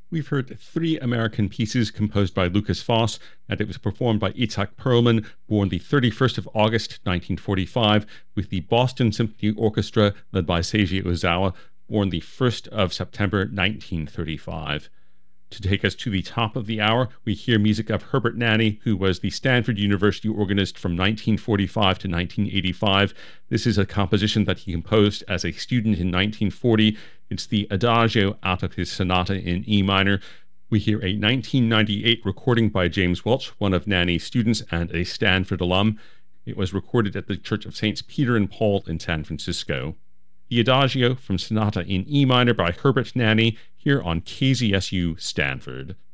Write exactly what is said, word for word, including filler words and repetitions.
We've heard three American pieces composed by Lukas Foss, and it was performed by Itzhak Perlman, born the thirty-first of August, nineteen forty-five, with the Boston Symphony Orchestra, led by Seiji Ozawa, born the first of September, nineteen thirty-five. To take us to the top of the hour, we hear music of Herbert Nanny, who was the Stanford University organist from nineteen forty-five to nineteen eighty-five. This is a composition that he composed as a student in nineteen forty. It's the Adagio out of his sonata in E minor. We hear a nineteen ninety-eight recording by James Welch, one of Nanny's students and a Stanford alum. It was recorded at the Church of Saints Peter and Paul in San Francisco. The Adagio from Sonata in E minor by Herbert Nanny, here on K Z S U Stanford.